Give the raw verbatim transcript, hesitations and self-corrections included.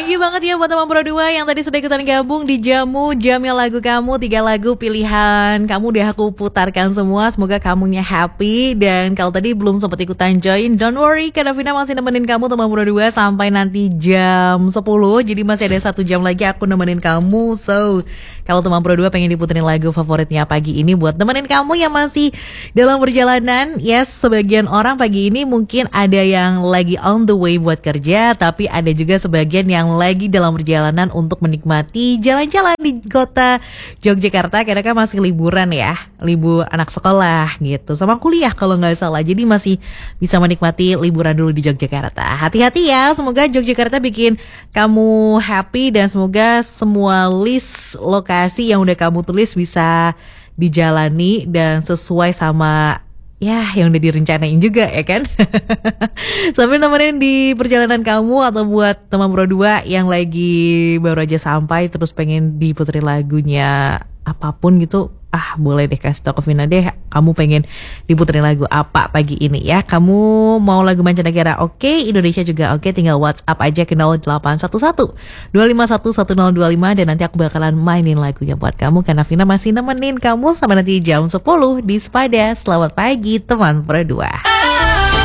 Thank you banget ya buat teman Pro dua yang tadi sudah ikutan gabung di Jamu Jamnya Lagu Kamu. Tiga lagu pilihan kamu udah aku putarkan semua. Semoga kamunya happy. Dan kalau tadi belum sempat ikutan join, don't worry, karena Vina masih nemenin kamu teman Pro dua sampai nanti jam sepuluh. Jadi masih ada satu jam lagi aku nemenin kamu. So kalau teman Pro dua pengen diputerin lagu favoritnya pagi ini buat nemenin kamu yang masih dalam perjalanan. Yes, sebagian orang pagi ini mungkin ada yang lagi on the way buat kerja, tapi ada juga sebagian yang lagi dalam perjalanan untuk menikmati jalan-jalan di kota Yogyakarta karena kan masih liburan ya, libur anak sekolah gitu sama kuliah kalau nggak salah, jadi masih bisa menikmati liburan dulu di Yogyakarta. Hati-hati ya, semoga Yogyakarta bikin kamu happy dan semoga semua list lokasi yang udah kamu tulis bisa dijalani dan sesuai sama ya yang udah direncanain juga ya kan. Sambil nemenin di perjalanan kamu atau buat teman Pro dua yang lagi baru aja sampai terus pengen diputerin lagunya apapun gitu, ah boleh deh kasih tau ke Vina deh kamu pengen diputerin lagu apa pagi ini ya. Kamu mau lagu mancanegara oke, okay, Indonesia juga oke, okay, tinggal WhatsApp aja ke nol delapan satu satu dua lima satu satu nol dua lima dan nanti aku bakalan mainin lagunya buat kamu karena Vina masih nemenin kamu sampai nanti jam sepuluh di Sepada. Selamat pagi teman Pro dua.